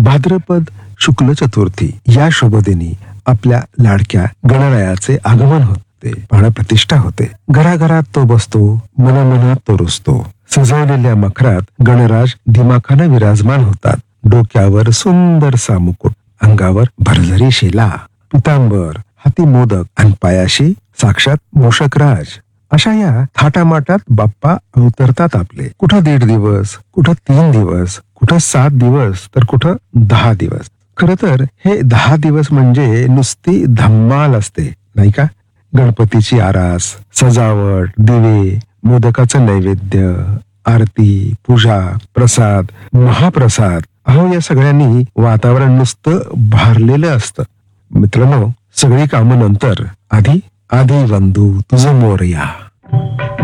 भाद्रपद शुक्ल चतुर्थी या शुभदिनी आपल्या लाडक्या गणरायाचे आगमन होते, प्राणप्रतिष्ठा होते. घराघरात तो बसतो, मनमनात तो रुजतो. सजवलेल्या मखरात गणराज दिमाखाने विराजमान होतात. डोक्यावर सुंदरसा मुकुट, अंगावर भरभरी शेला, पितांबर, हाती मोदक आणि पायाशी साक्षात मूषकराज. अशा या थाटामाटात बाप्पा अवतरतात आपले. कुठं 1.5 दिवस, कुठं 3 दिवस, कुठं 7 दिवस, तर कुठं 10 दिवस. खर तर हे 10 दिवस म्हणजे नुसती धम्माल असते, नाही का? गणपतीची आरास, सजावट, दिवे, मोदकाचं नैवेद्य, आरती, पूजा, प्रसाद, महाप्रसाद. अहो, या सगळ्यांनी वातावरण नुसतं भारलेलं असतं. मित्रांनो, सगळी कामं नंतर, आधी आधी वंदू तुझं मोरया.